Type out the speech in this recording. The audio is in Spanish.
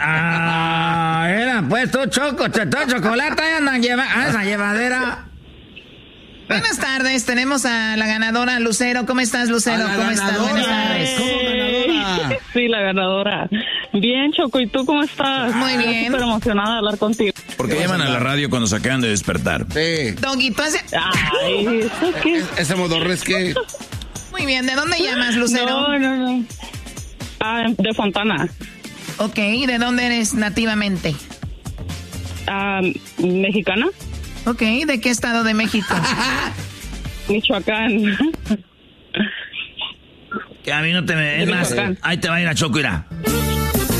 Era, pues tú, Choco, chocolate, andan esa llevadera. Buenas tardes, tenemos a la ganadora Lucero. ¿Cómo estás, Lucero? ¿Cómo estás? Buenas tardes. ¿Cómo ganadora? Sí, la ganadora. Bien, Choco, ¿y tú cómo estás? Muy bien. Súper emocionada de hablar contigo. Porque llaman a la radio cuando se acaban de despertar. Sí. Doggy, tú haces... Ay, ¿eso qué? Ese modorro es que... Muy bien, ¿de dónde llamas, Lucero? No. De Fontana. Ok, ¿de dónde eres nativamente? ¿Mexicana? Ok, ¿de qué estado de México? Michoacán. Que a mí no te me... Es más, ahí te va a ir a Choco, irá.